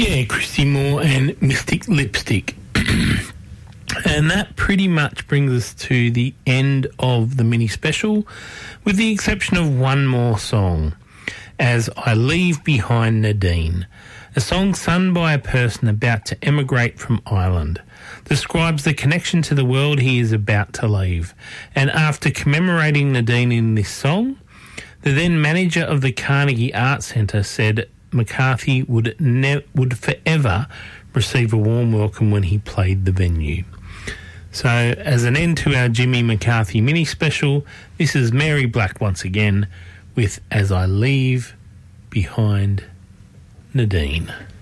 Yeah, Christy Moore and Mystic Lipstick. And that pretty much brings us to the end of the mini special, with the exception of one more song, As I Leave Behind Nadine, a song sung by a person about to emigrate from Ireland. Describes the connection to the world he is about to leave. And after commemorating Nadine in this song, the then manager of the Carnegie Arts Centre said McCarthy would forever receive a warm welcome when he played the venue. So, as an end to our Jimmy McCarthy mini special, this is Mary Black once again with As I Leave Behind Nadine.